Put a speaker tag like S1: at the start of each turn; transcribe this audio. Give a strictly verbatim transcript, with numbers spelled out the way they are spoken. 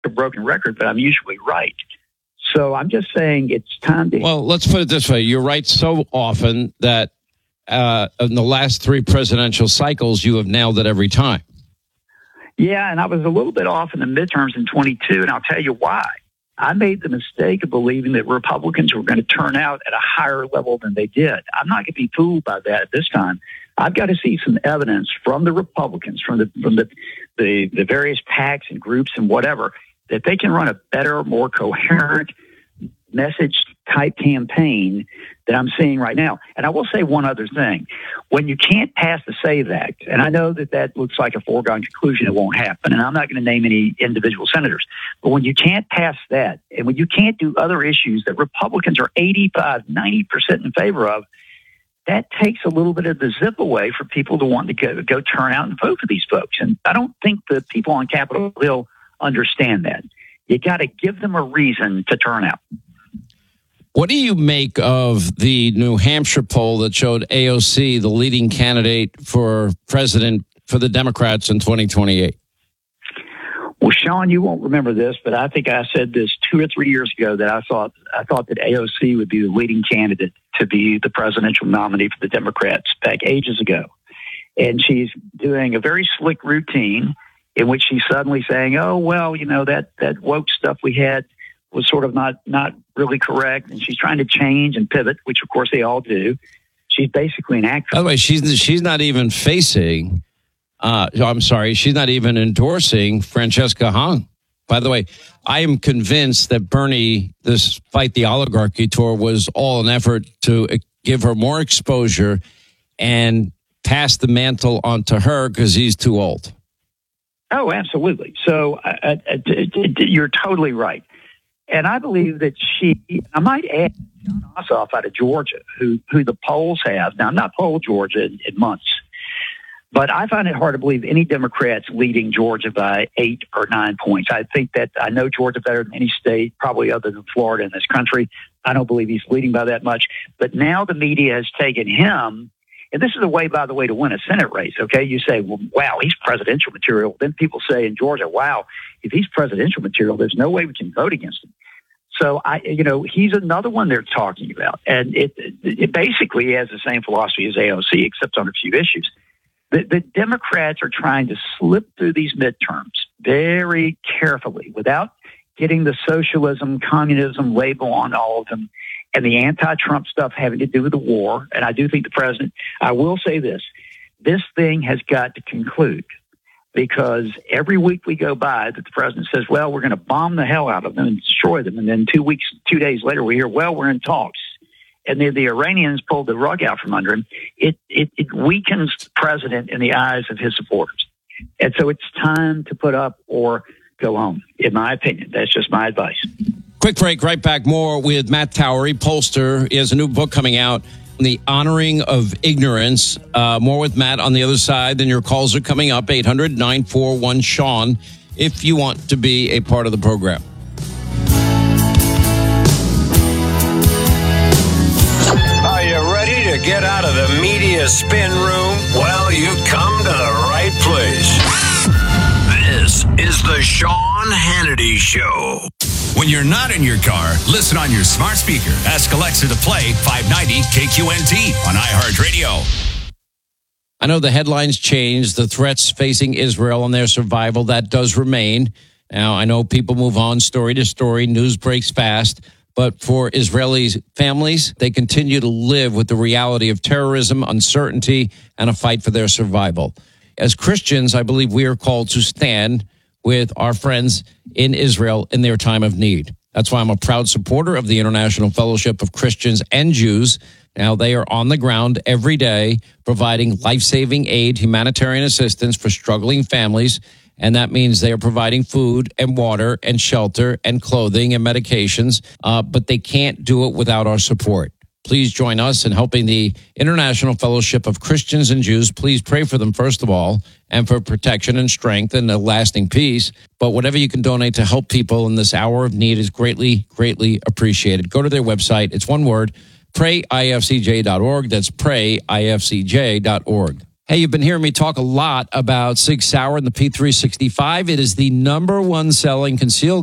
S1: a broken record, but I'm usually right. So I'm just saying it's time to...
S2: Well, let's put it this way. You're right so often that uh, in the last three presidential cycles, you have nailed it every time.
S1: Yeah, and I was a little bit off in the midterms in twenty-two, and I'll tell you why. I made the mistake of believing that Republicans were going to turn out at a higher level than they did. I'm not going to be fooled by that this time. I've got to see some evidence from the Republicans, from the from the, the, the various PACs and groups and whatever, that they can run a better, more coherent message-type campaign that I'm seeing right now. And I will say one other thing. When you can't pass the SAVE Act, and I know that that looks like a foregone conclusion, it won't happen, and I'm not going to name any individual senators, but when you can't pass that, and when you can't do other issues that Republicans are eighty-five, ninety percent in favor of, that takes a little bit of the zip away for people to want to go, go turn out and vote for these folks. And I don't think the people on Capitol Hill understand that. You got to give them a reason to turn out.
S2: What do you make of the New Hampshire poll that showed A O C the leading candidate for president for the Democrats in twenty twenty-eight?
S1: Well, Sean, you won't remember this, but I think I said this two or three years ago that I thought I thought that A O C would be the leading candidate to be the presidential nominee for the Democrats back ages ago. And she's doing a very slick routine in which she's suddenly saying, oh, well, you know, that, that woke stuff we had was sort of not, not really correct. And she's trying to change and pivot, which, of course, they all do. She's basically an actress.
S2: By the way, she's, she's not even facing, uh, I'm sorry, she's not even endorsing Francesca Hung. By the way, I am convinced that Bernie, this Fight the Oligarchy tour, was all an effort to give her more exposure and pass the mantle on to her because he's too old.
S1: Oh, absolutely. So uh, uh, you're totally right. And I believe that she, I might add John Ossoff out of Georgia, who, who the polls have. Now, I'm not polled Georgia in, in months, but I find it hard to believe any Democrats leading Georgia by eight or nine points. I think that I know Georgia better than any state, probably other than Florida in this country. I don't believe he's leading by that much. But now the media has taken him. And this is a way, by the way, to win a Senate race, okay? You say, well, wow, he's presidential material. Then people say in Georgia, wow, if he's presidential material, there's no way we can vote against him. So, I, you know, he's another one they're talking about. And it, it, it basically has the same philosophy as A O C, except on a few issues. The, the Democrats are trying to slip through these midterms very carefully without getting the socialism, communism label on all of them, and the anti-Trump stuff having to do with the war. And I do think the president, I will say this, this thing has got to conclude, because every week we go by that the president says, well, we're going to bomb the hell out of them and destroy them. And then two weeks, two days later, we hear, well, we're in talks. And then the Iranians pulled the rug out from under him. It, it, it weakens the president in the eyes of his supporters. And so it's time to put up or go home, in my opinion. That's just my advice.
S2: Quick break, right back. More with Matt Towery, pollster. He has a new book coming out, The Honoring of Ignorance. Uh, more with Matt on the other side. Then your calls are coming up, eight hundred, nine four one, Sean, if you want to be a part of the program.
S3: Are you ready to get out of the media spin room? Well, you've come to the right place. This is the Sean Hannity Show.
S4: When you're not in your car, listen on your smart speaker. Ask Alexa to play five ninety K Q N T on iHeartRadio.
S2: I know the headlines changed, the threats facing Israel and their survival, that does remain. Now, I know people move on story to story, news breaks fast, but for Israeli families, they continue to live with the reality of terrorism, uncertainty, and a fight for their survival. As Christians, I believe we are called to stand with our friends in Israel in their time of need. That's why I'm a proud supporter of the International Fellowship of Christians and Jews. Now, they are on the ground every day providing life-saving aid, humanitarian assistance for struggling families, and that means they are providing food and water and shelter and clothing and medications, uh, but they can't do it without our support. Please join us in helping the International Fellowship of Christians and Jews. Please pray for them, first of all, and for protection and strength and a lasting peace. But whatever you can donate to help people in this hour of need is greatly, greatly appreciated. Go to their website. It's one word, pray I F C J dot org. That's pray I F C J dot org. Hey, you've been hearing me talk a lot about Sig Sauer and the P three sixty-five. It is the number one selling concealed